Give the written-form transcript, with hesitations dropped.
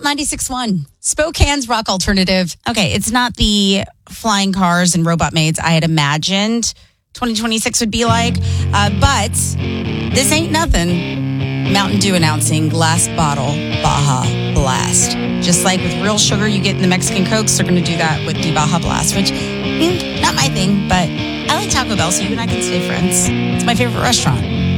96.1, Spokane's rock alternative. Okay, it's not the flying cars and robot maids I had imagined 2026 would be like, but this ain't nothing. Mountain Dew announcing glass bottle Baja Blast. Just like with real sugar you get in the Mexican Cokes, they're going to do that with the Baja Blast, which, not my thing, but I like Taco Bell, so you and I can stay friends. It's my favorite restaurant.